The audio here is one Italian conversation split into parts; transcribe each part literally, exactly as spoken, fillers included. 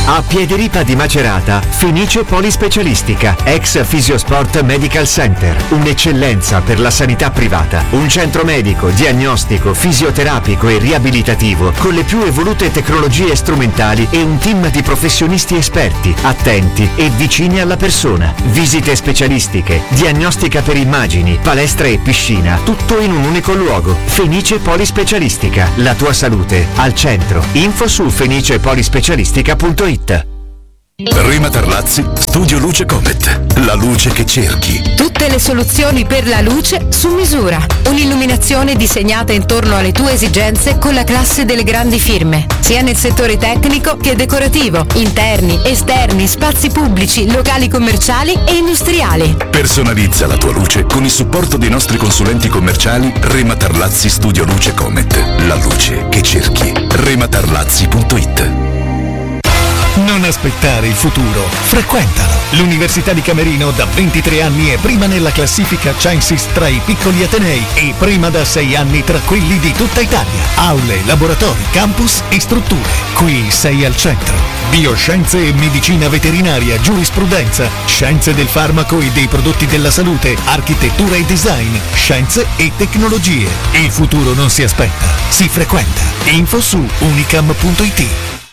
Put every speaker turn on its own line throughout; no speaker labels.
A Piediripa di Macerata, Fenice Polispecialistica, ex Fisiosport Medical Center, un'eccellenza per la sanità privata, un centro medico, diagnostico, fisioterapico e riabilitativo con le più evolute tecnologie strumentali e un team di professionisti esperti, attenti e vicini alla persona. Visite specialistiche, diagnostica per immagini, palestra e piscina, tutto in un unico luogo. Fenice Polispecialistica, la tua salute al centro. Info su fenice polispecialistica punto it.
Rima Tarlazzi, Studio Luce Comet, la luce che cerchi.
Tutte le soluzioni per la luce su misura. Un'illuminazione disegnata intorno alle tue esigenze con la classe delle grandi firme, sia nel settore tecnico che decorativo, interni, esterni, spazi pubblici, locali commerciali e industriali.
Personalizza la tua luce con il supporto dei nostri consulenti commerciali. Rima Tarlazzi Studio Luce Comet, la luce che cerchi. rima tarlazzi punto it.
Non aspettare il futuro, frequentalo. L'Università di Camerino da ventitré anni è prima nella classifica Censis tra i piccoli atenei e prima da sei anni tra quelli di tutta Italia. Aule, laboratori, campus e strutture. Qui sei al centro. Bioscienze e medicina veterinaria, giurisprudenza, scienze del farmaco e dei prodotti della salute, architettura e design, scienze e tecnologie. Il futuro non si aspetta, si frequenta. Info su unicam punto it.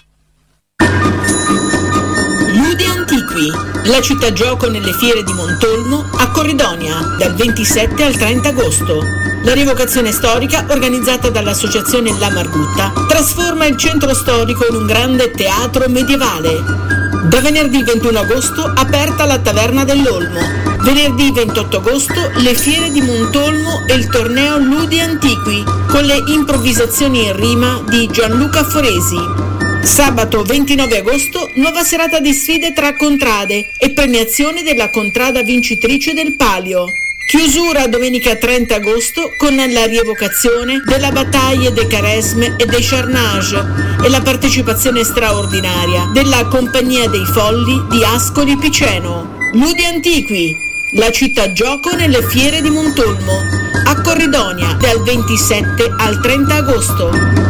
Ludi Antiqui, la città gioco nelle fiere di Montolmo a Corridonia dal ventisette al trenta agosto. La rievocazione storica organizzata dall'associazione La Margutta trasforma il centro storico in un grande teatro medievale. Da venerdì ventuno agosto aperta la Taverna dell'Olmo. Venerdì ventotto agosto le fiere di Montolmo e il torneo Ludi Antiqui con le improvvisazioni in rima di Gianluca Foresi. Sabato ventinove agosto, nuova serata di sfide tra contrade e premiazione della contrada vincitrice del Palio. Chiusura domenica trenta agosto con la rievocazione della battaglia dei Caresme e dei Charnage e la partecipazione straordinaria della Compagnia dei Folli di Ascoli Piceno. Ludi Antiqui, la città gioco nelle fiere di Montolmo, a Corridonia dal ventisette al trenta agosto.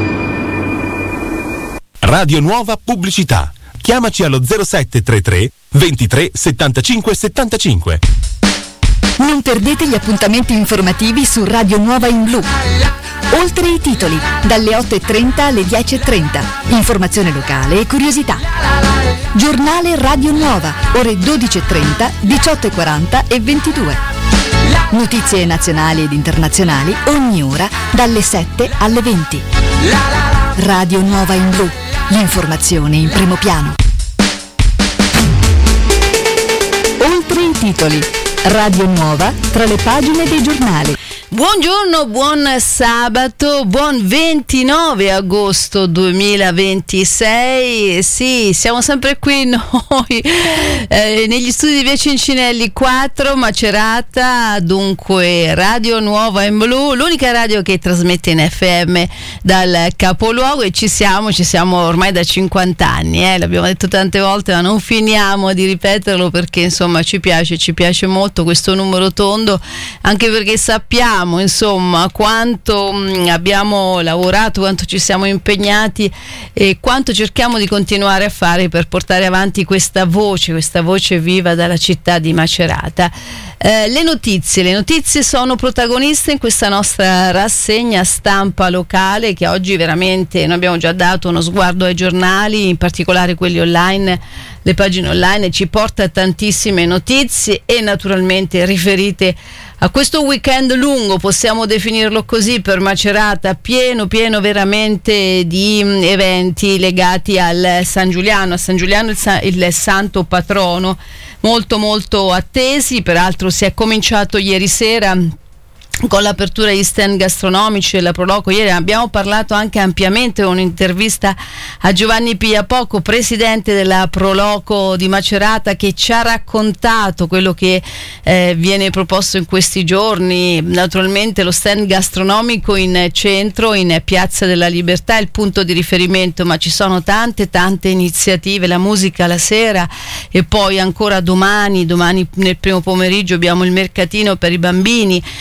Radio Nuova Pubblicità. Chiamaci allo zero sette tre tre ventitré settantacinque settantacinque.
Non perdete gli appuntamenti informativi su Radio Nuova in Blu. Oltre i titoli, dalle otto e trenta alle dieci e trenta. Informazione locale e curiosità. Giornale Radio Nuova, ore dodici e trenta, diciotto e quaranta e ventidue. Notizie nazionali ed internazionali ogni ora dalle sette alle venti. Radio Nuova in Blu. L'informazione in primo piano. Oltre i titoli. Radio Nuova tra le pagine dei giornali.
Buongiorno, buon sabato, buon ventinove agosto duemilaventisei. Sì, siamo sempre qui noi eh, negli studi di Via Cincinelli quattro, Macerata. Dunque Radio Nuova in Blu, l'unica radio che trasmette in F M dal capoluogo, e ci siamo, ci siamo ormai da cinquanta anni, eh, l'abbiamo detto tante volte ma non finiamo di ripeterlo perché insomma ci piace, ci piace molto questo numero tondo, anche perché sappiamo insomma quanto mh, abbiamo lavorato, quanto ci siamo impegnati e quanto cerchiamo di continuare a fare per portare avanti questa voce, questa voce viva dalla città di Macerata. Eh, le notizie, le notizie sono protagoniste in questa nostra rassegna stampa locale, che oggi veramente noi abbiamo già dato uno sguardo ai giornali, in particolare quelli online, le pagine online, ci porta tantissime notizie e naturalmente riferite a questo weekend lungo, possiamo definirlo così, per Macerata, pieno pieno veramente di mh, eventi legati al San Giuliano, a San Giuliano il, sa- il santo patrono, molto molto attesi. Peraltro si è cominciato ieri sera con l'apertura degli stand gastronomici e la Proloco. Ieri abbiamo parlato anche ampiamente con un'intervista a Giovanni Pigliapoco, presidente della Proloco di Macerata, che ci ha raccontato quello che eh, viene proposto in questi giorni. Naturalmente lo stand gastronomico in centro, in Piazza della Libertà, è il punto di riferimento, ma ci sono tante tante iniziative, la musica la sera, e poi ancora domani domani nel primo pomeriggio abbiamo il mercatino per i bambini, e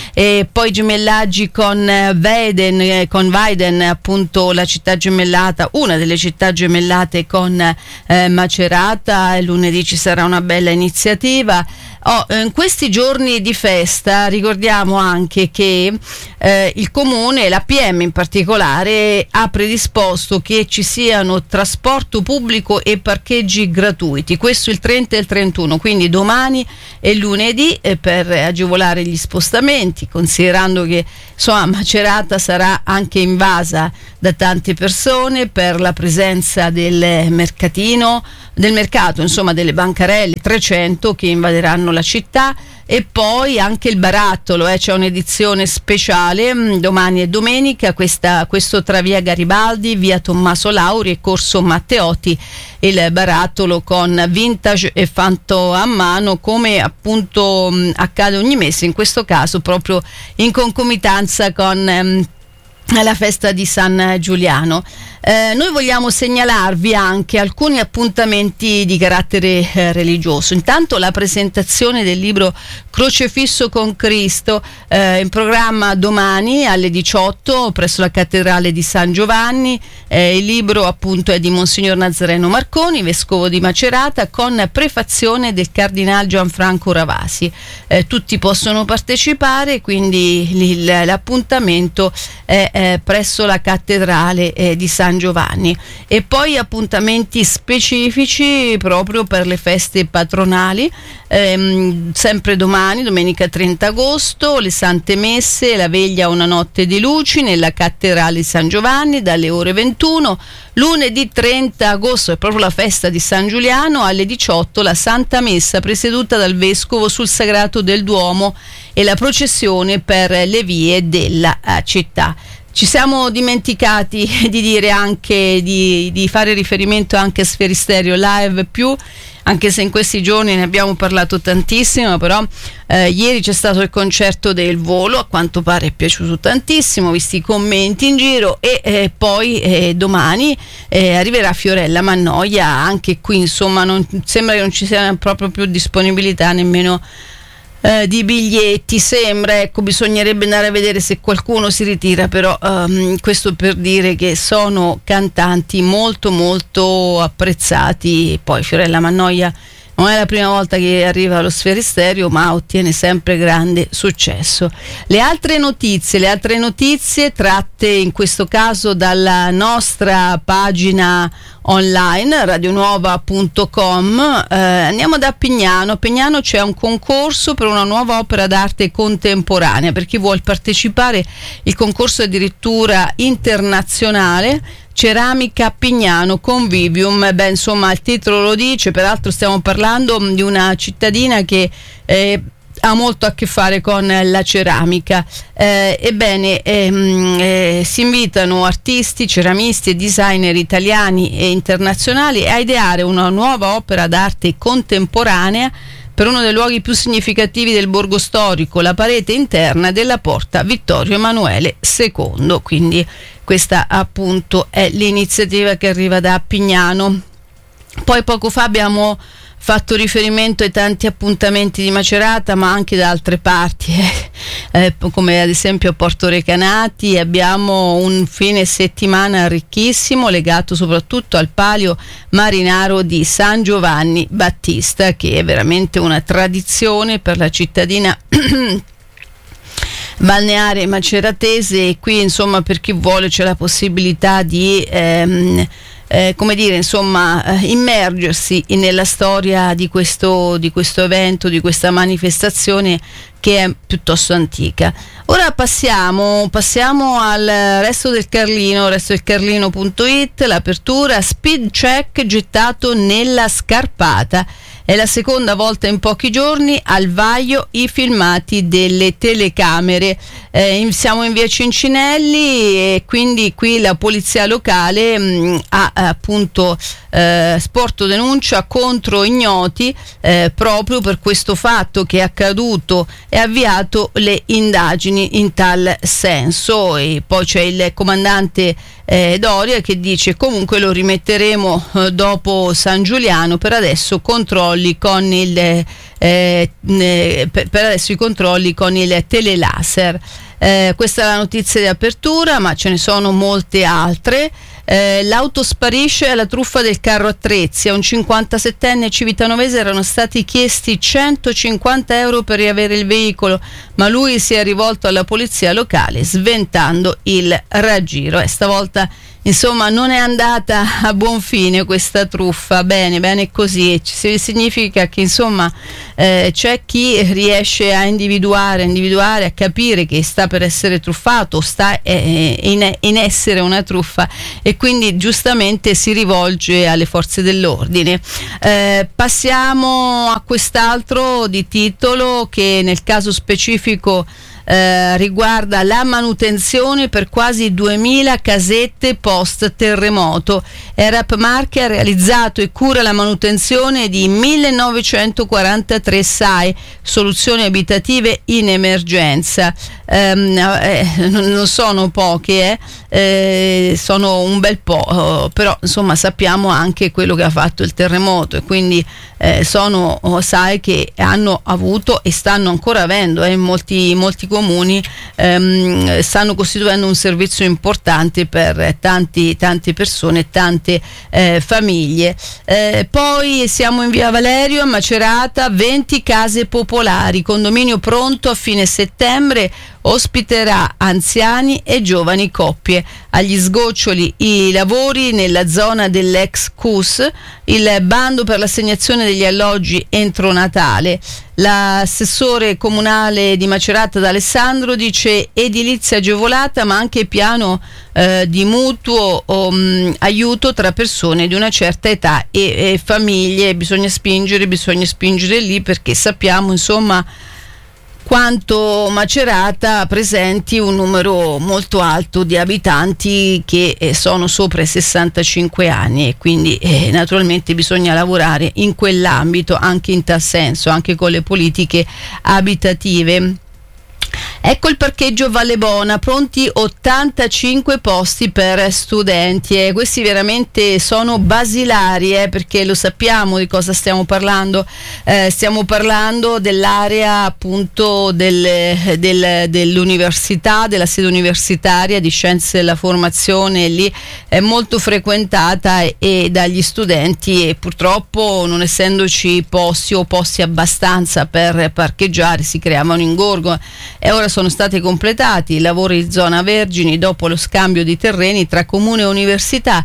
e poi gemellaggi con Weiden, eh, con Weiden, appunto la città gemellata, una delle città gemellate con eh, Macerata. Lunedì ci sarà una bella iniziativa. Oh, in questi giorni di festa ricordiamo anche che eh, il comune, l'A P M in particolare, ha predisposto che ci siano trasporto pubblico e parcheggi gratuiti, questo il trenta e il trentuno, quindi domani e lunedì, eh, per agevolare gli spostamenti, considerando che insomma Macerata sarà anche invasa da tante persone per la presenza del mercatino, del mercato, insomma delle bancarelle, trecento che invaderanno la città, e poi anche il barattolo, eh, c'è un'edizione speciale mh, domani e domenica, questa, questo tra via Garibaldi, via Tommaso Lauri e corso Matteotti, il barattolo con vintage e fatto a mano, come appunto mh, accade ogni mese, in questo caso proprio in concomitanza con mh, la festa di San Giuliano. Eh, noi vogliamo segnalarvi anche alcuni appuntamenti di carattere eh, religioso. Intanto la presentazione del libro Crocefisso con Cristo, eh, in programma domani alle diciotto presso la cattedrale di San Giovanni. Eh, il libro appunto è di Monsignor Nazareno Marconi, vescovo di Macerata, con prefazione del cardinal Gianfranco Ravasi. Eh, tutti possono partecipare, quindi il, l'appuntamento è eh, presso la cattedrale eh, di San Giovanni. E poi appuntamenti specifici proprio per le feste patronali, ehm, sempre domani, domenica trenta agosto, le Sante Messe, la veglia Una notte di luci nella cattedrale di San Giovanni dalle ore ventuno. Lunedì trenta agosto è proprio la festa di San Giuliano, alle diciotto la Santa Messa presieduta dal Vescovo sul Sagrato del Duomo e la processione per le vie della uh, città. Ci siamo dimenticati di dire anche, di, di fare riferimento anche a Sferisterio Live più, anche se in questi giorni ne abbiamo parlato tantissimo, però eh, ieri c'è stato il concerto del Volo, a quanto pare è piaciuto tantissimo, visti i commenti in giro, e eh, poi eh, domani eh, arriverà Fiorella Mannoia, anche qui insomma non, sembra che non ci sia proprio più disponibilità nemmeno Eh, di biglietti, sembra, ecco, bisognerebbe andare a vedere se qualcuno si ritira, però um, questo per dire che sono cantanti molto molto apprezzati. Poi Fiorella Mannoia non è la prima volta che arriva allo Sferisterio, ma ottiene sempre grande successo. Le altre notizie, le altre notizie tratte in questo caso dalla nostra pagina online radionuova punto com. Eh, andiamo da Pignano. A Pignano c'è un concorso per una nuova opera d'arte contemporanea. Per chi vuol partecipare, il concorso è addirittura internazionale. Ceramica Pignano Convivium, beh, insomma il titolo lo dice, peraltro stiamo parlando di una cittadina che eh, ha molto a che fare con la ceramica. Eh, ebbene, ehm, eh, si invitano artisti, ceramisti e designer italiani e internazionali a ideare una nuova opera d'arte contemporanea per uno dei luoghi più significativi del borgo storico, la parete interna della porta Vittorio Emanuele secondo. Quindi questa appunto è l'iniziativa che arriva da Pignano. Poi poco fa abbiamo fatto riferimento ai tanti appuntamenti di Macerata, ma anche da altre parti, eh. Eh, come ad esempio a Porto Recanati abbiamo un fine settimana ricchissimo legato soprattutto al palio marinaro di San Giovanni Battista, che è veramente una tradizione per la cittadina balneare maceratese, e qui insomma per chi vuole c'è la possibilità di ehm, Eh, come dire, insomma, eh, immergersi nella storia di questo, di questo evento, di questa manifestazione che è piuttosto antica. Ora passiamo, passiamo al resto del Carlino, resto del Carlino punto it, l'apertura Speed Check gettato nella scarpata. È la seconda volta in pochi giorni al vaglio i filmati delle telecamere. Eh, in, siamo in via Cincinelli e quindi qui la polizia locale mh, ha appunto eh, sporto denuncia contro ignoti eh, proprio per questo fatto che è accaduto e ha avviato le indagini in tal senso. E poi c'è il comandante eh, Doria che dice comunque lo rimetteremo eh, dopo San Giuliano, per adesso controlli con il eh, eh, per, per adesso i controlli con il telelaser. Eh, questa è la notizia di apertura, ma ce ne sono molte altre. Eh, l'auto sparisce alla truffa del carro attrezzi. A un cinquantasettenne civitanovese erano stati chiesti centocinquanta euro per riavere il veicolo, ma lui si è rivolto alla polizia locale sventando il raggiro. E stavolta insomma non è andata a buon fine questa truffa. Bene, bene così. C- significa che insomma eh, c'è chi riesce a individuare, individuare, a capire che sta per essere truffato, sta eh, in, in essere una truffa, e quindi giustamente si rivolge alle forze dell'ordine. Eh, passiamo a quest'altro di titolo, che nel caso specifico Eh, riguarda la manutenzione per quasi duemila casette post terremoto. Erap Marche ha realizzato e cura la manutenzione di millenovecentoquarantatré S A E, soluzioni abitative in emergenza. Um, eh, non sono poche, eh. Eh, sono un bel po', oh, però insomma sappiamo anche quello che ha fatto il terremoto, e quindi eh, sono oh, S A E che hanno avuto e stanno ancora avendo eh, in molti, molti comuni, ehm, stanno costituendo un servizio importante per tanti, tante persone, tante eh, famiglie. Eh, poi siamo in via Valerio a Macerata, venti case popolari, condominio pronto a fine settembre, ospiterà anziani e giovani coppie. Agli sgoccioli i lavori nella zona dell'ex C U S, il bando per l'assegnazione degli alloggi entro Natale. L'assessore comunale di Macerata D'Alessandro dice edilizia agevolata, ma anche piano eh, di mutuo o mh, aiuto tra persone di una certa età e, e famiglie. Bisogna spingere, bisogna spingere lì, perché sappiamo insomma quanto Macerata presenti un numero molto alto di abitanti che eh, sono sopra i sessantacinque anni, e quindi eh, naturalmente bisogna lavorare in quell'ambito, anche in tal senso, anche con le politiche abitative. Ecco il parcheggio Vallebona, pronti ottantacinque posti per studenti, e questi veramente sono basilari, eh, perché lo sappiamo di cosa stiamo parlando. Eh, stiamo parlando dell'area appunto del, del, dell'università, della sede universitaria di Scienze della Formazione. Lì è molto frequentata e, e dagli studenti, e purtroppo non essendoci posti o posti abbastanza per parcheggiare si creava un ingorgo, e ora sono stati completati i lavori di zona Vergini dopo lo scambio di terreni tra comune e università.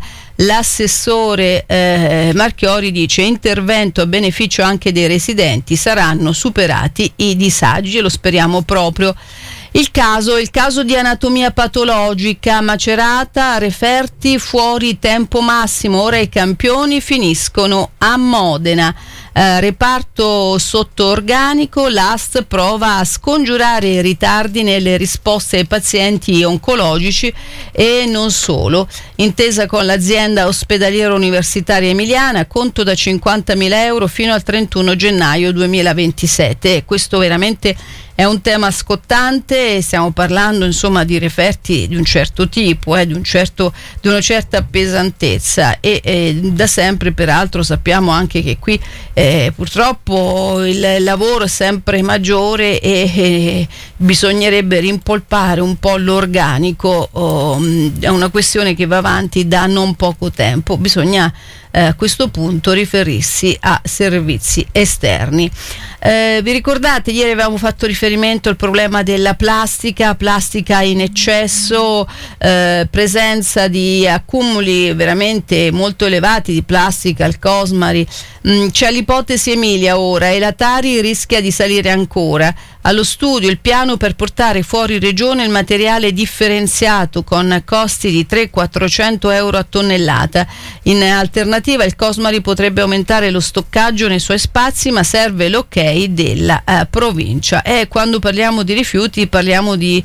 L'assessore eh, Marchiori dice intervento a beneficio anche dei residenti, saranno superati i disagi, e lo speriamo proprio. Il caso, il caso di anatomia patologica, Macerata, referti fuori tempo massimo, ora i campioni finiscono a Modena. Eh, reparto sotto organico, l'A S T prova a scongiurare i ritardi nelle risposte ai pazienti oncologici e non solo. Intesa con l'azienda ospedaliera universitaria emiliana, conto da cinquantamila euro fino al trentuno gennaio duemilaventisette. Questo veramente è un tema scottante, stiamo parlando insomma di referti di un certo tipo, eh, di, un certo, di una certa pesantezza, e eh, da sempre peraltro sappiamo anche che qui eh, purtroppo il lavoro è sempre maggiore, e eh, bisognerebbe rimpolpare un po' l'organico. Oh, è una questione che va avanti da non poco tempo, bisogna eh, a questo punto riferirsi a servizi esterni. Eh, vi ricordate, ieri avevamo fatto riferimento al problema della plastica, plastica in eccesso, eh, presenza di accumuli veramente molto elevati di plastica al Cosmari. Mm, c'è l'ipotesi Emilia ora, e la Tari rischia di salire ancora. Allo studio il piano per portare fuori regione il materiale differenziato con costi di trecento-quattrocento euro a tonnellata. In alternativa il Cosmari potrebbe aumentare lo stoccaggio nei suoi spazi, ma serve l'ok della eh, provincia. E quando parliamo di rifiuti parliamo di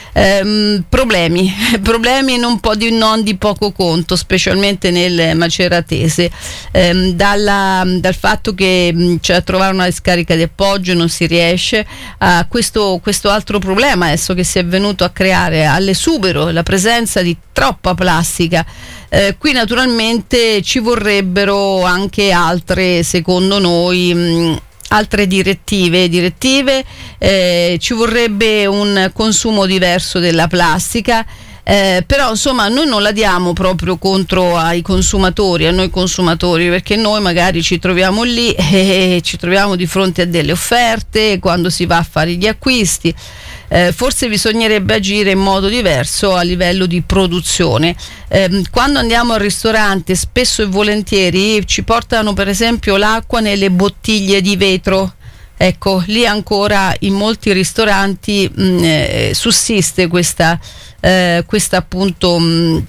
ehm, problemi, problemi non, po di, non di poco conto, specialmente nel maceratese, ehm, dalla, dal fatto che mh, c'è da trovare una discarica di appoggio, non si riesce, a questo, questo altro problema adesso che si è venuto a creare all'esubero, la presenza di troppa plastica. Eh, qui naturalmente ci vorrebbero anche altre, secondo noi, mh, altre direttive, direttive eh, ci vorrebbe un consumo diverso della plastica. Eh, però insomma noi non la diamo proprio contro ai consumatori, a noi consumatori, perché noi magari ci troviamo lì e ci troviamo di fronte a delle offerte quando si va a fare gli acquisti. Eh, forse bisognerebbe agire in modo diverso a livello di produzione. Eh, quando andiamo al ristorante spesso e volentieri ci portano per esempio l'acqua nelle bottiglie di vetro. Ecco, lì ancora in molti ristoranti mh, eh, sussiste questa, eh, questa appunto mh,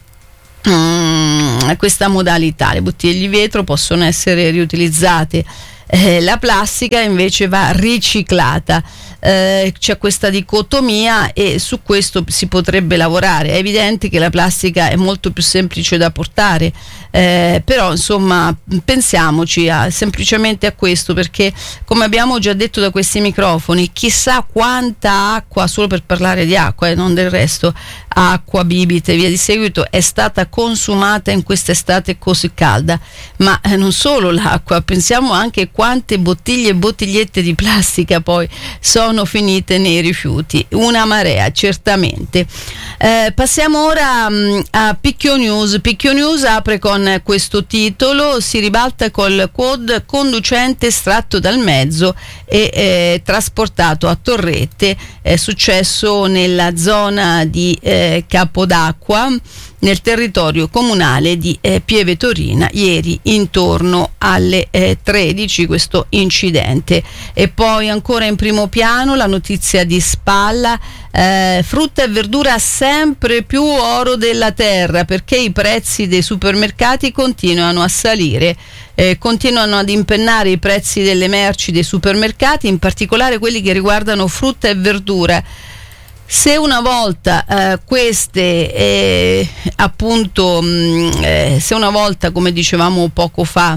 mh, questa modalità. Le bottiglie di vetro possono essere riutilizzate, eh, la plastica invece va riciclata. Eh, c'è questa dicotomia e su questo si potrebbe lavorare. È evidente che la plastica è molto più semplice da portare, eh, però insomma pensiamoci a, semplicemente a questo, perché come abbiamo già detto da questi microfoni, chissà quanta acqua, solo per parlare di acqua e non del resto, acqua, bibite e via di seguito, è stata consumata in quest'estate così calda. Ma eh, non solo l'acqua, pensiamo anche quante bottiglie e bottigliette di plastica poi sono finite nei rifiuti, una marea certamente. Eh, passiamo ora mh, a Picchio News. Picchio News apre con questo titolo: si ribalta col quad conducente estratto dal mezzo e eh, trasportato a Torrette. È successo nella zona di eh, Capodacqua, nel territorio comunale di eh, Pieve Torina, ieri intorno alle eh, tredici questo incidente. E poi ancora in primo piano la notizia di spalla, eh, frutta e verdura sempre più oro della terra, perché i prezzi dei supermercati continuano a salire. Eh, continuano ad impennare i prezzi delle merci dei supermercati, in particolare quelli che riguardano frutta e verdura. Se una volta eh, queste eh, appunto mh, eh, se una volta, come dicevamo poco fa,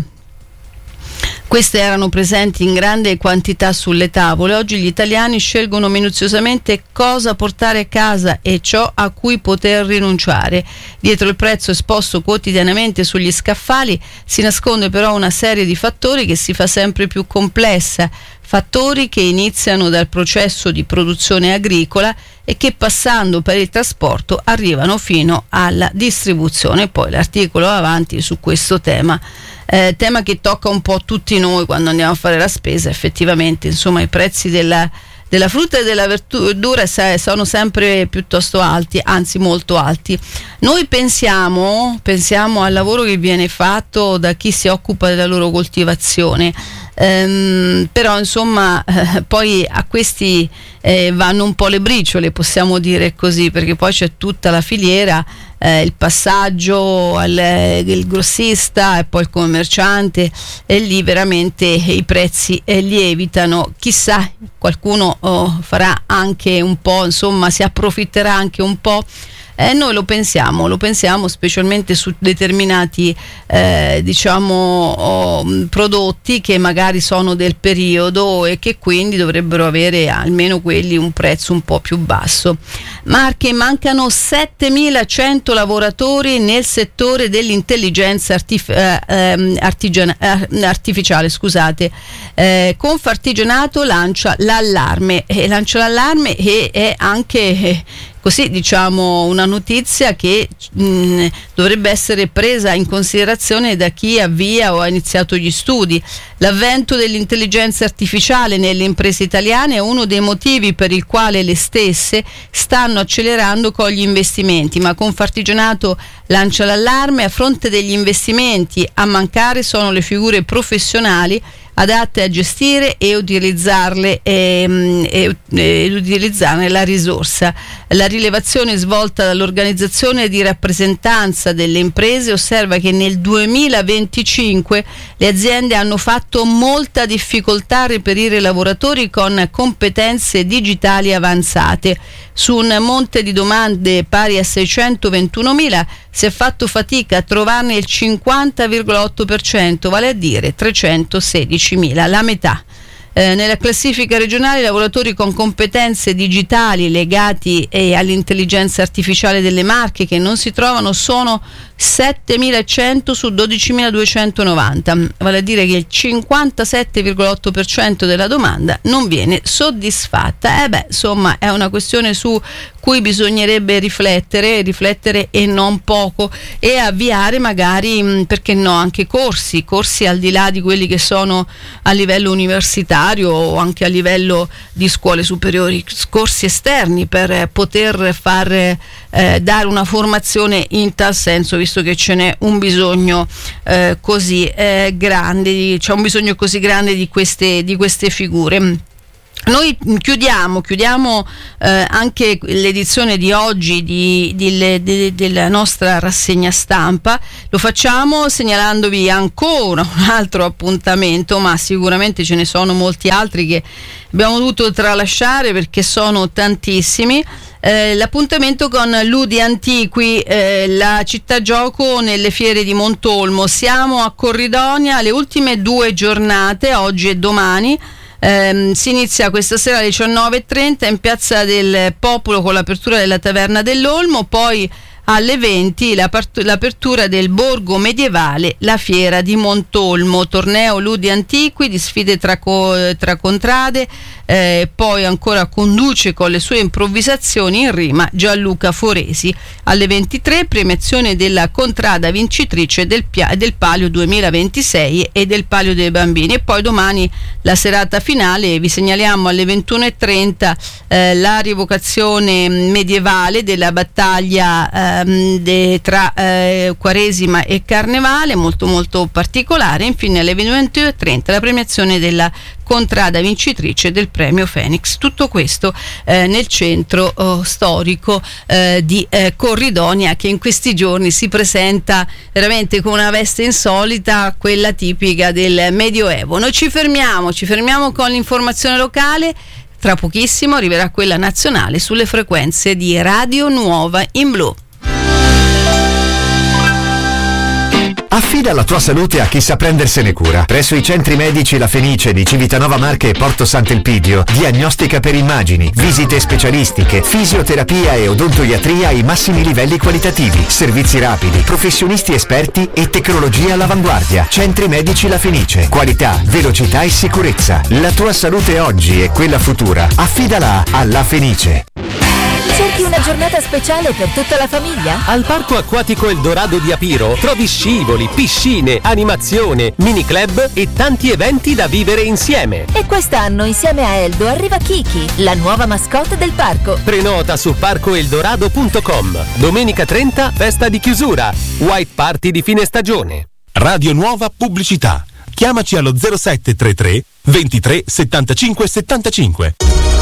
queste erano presenti in grande quantità sulle tavole, oggi gli italiani scelgono minuziosamente cosa portare a casa e ciò a cui poter rinunciare. Dietro il prezzo esposto quotidianamente sugli scaffali si nasconde però una serie di fattori che si fa sempre più complessa, fattori che iniziano dal processo di produzione agricola e che, passando per il trasporto, arrivano fino alla distribuzione. Poi l'articolo va avanti su questo tema. Eh, tema che tocca un po' tutti noi quando andiamo a fare la spesa. Effettivamente, insomma, i prezzi della, della frutta e della verdura sono sempre piuttosto alti, anzi molto alti. Noi pensiamo, pensiamo al lavoro che viene fatto da chi si occupa della loro coltivazione, ehm, però insomma eh, poi a questi eh, vanno un po' le briciole, possiamo dire così, perché poi c'è tutta la filiera, Eh, il passaggio al il grossista e poi il commerciante, e lì veramente i prezzi eh, lievitano. Chissà, qualcuno oh, farà anche un po', insomma si approfitterà anche un po'. Eh, noi lo pensiamo, lo pensiamo specialmente su determinati eh, diciamo oh, prodotti che magari sono del periodo e che quindi dovrebbero avere almeno quelli un prezzo un po' più basso. Marche: mancano settemilacento lavoratori nel settore dell'intelligenza artif- eh, artigian- eh, artificiale. Scusate. Eh, Confartigianato lancia l'allarme, e lancia l'allarme e è anche eh, così, diciamo, una notizia che mh, dovrebbe essere presa in considerazione da chi avvia o ha iniziato gli studi. L'avvento dell'intelligenza artificiale nelle imprese italiane è uno dei motivi per il quale le stesse stanno accelerando con gli investimenti, ma Confartigianato lancia l'allarme: a fronte degli investimenti a mancare sono le figure professionali adatte a gestire e utilizzarle e, e, e utilizzarne la risorsa. La rilevazione svolta dall'organizzazione di rappresentanza delle imprese osserva che nel duemilaventicinque le aziende hanno fatto molta difficoltà a reperire lavoratori con competenze digitali avanzate. Su un monte di domande pari a seicentoventunomila si è fatto fatica a trovarne il cinquanta virgola otto per cento, vale a dire trecentosedicimila, la metà. Eh, nella classifica regionale i lavoratori con competenze digitali legati eh, all'intelligenza artificiale delle Marche che non si trovano sono settemilacento su dodicimiladuecentonovanta, vale a dire che il cinquantasette virgola otto per cento della domanda non viene soddisfatta. Eh beh, insomma, è una questione su cui bisognerebbe riflettere, riflettere e non poco, e avviare magari, mh, perché no, anche corsi, corsi al di là di quelli che sono a livello universitario o anche a livello di scuole superiori, corsi esterni per poter far eh, dare una formazione in tal senso, visto che ce n'è un bisogno eh, così eh, grande, c'è un bisogno così grande di queste, di queste figure. Noi chiudiamo, chiudiamo eh, anche l'edizione di oggi di, di, di, della nostra rassegna stampa. Lo facciamo segnalandovi ancora un altro appuntamento, ma sicuramente ce ne sono molti altri che abbiamo dovuto tralasciare perché sono tantissimi. Eh, l'appuntamento con Ludi Antiqui, eh, la città gioco nelle fiere di Montolmo. Siamo a Corridonia, le ultime due giornate, oggi e domani. Eh, si inizia questa sera alle diciannove e trenta in Piazza del Popolo con l'apertura della Taverna dell'Olmo, poi alle venti l'apertura del Borgo Medievale, la Fiera di Montolmo, torneo Ludi Antiqui di sfide tra, co- tra contrade, eh, poi ancora conduce con le sue improvvisazioni in rima Gianluca Foresi. Alle ventitré premiazione della contrada vincitrice del, pia- del Palio duemilaventisei e del Palio dei Bambini, e poi domani la serata finale. Vi segnaliamo alle ventuno e trenta eh, la rievocazione medievale della battaglia eh, De, tra eh, Quaresima e Carnevale, molto molto particolare. Infine alle ventuno e trenta la premiazione della contrada vincitrice del premio Phoenix. Tutto questo eh, nel centro oh, storico eh, di eh, Corridonia, che in questi giorni si presenta veramente con una veste insolita, quella tipica del Medioevo. Noi ci fermiamo, ci fermiamo con l'informazione locale. Tra pochissimo arriverà quella nazionale sulle frequenze di Radio Nuova in Blu.
Affida la tua salute a chi sa prendersene cura. Presso i centri medici La Fenice di Civitanova Marche e Porto Sant'Elpidio, diagnostica per immagini, visite specialistiche, fisioterapia e odontoiatria ai massimi livelli qualitativi, servizi rapidi, professionisti esperti e tecnologia all'avanguardia. Centri medici La Fenice, qualità, velocità e sicurezza. La tua salute oggi e quella futura, affidala a La Fenice.
Cerchi una giornata speciale per tutta la famiglia?
Al Parco Acquatico Eldorado di Apiro trovi scivoli, piscine, animazione, mini club e tanti eventi da vivere insieme.
E quest'anno insieme a Eldo arriva Kiki, la nuova mascotte del parco.
Prenota su parco eldorado punto com. Domenica trenta, festa di chiusura. White Party di fine stagione.
Radio Nuova Pubblicità. Chiamaci allo zero sette tre tre ventitré settantacinque settantacinque.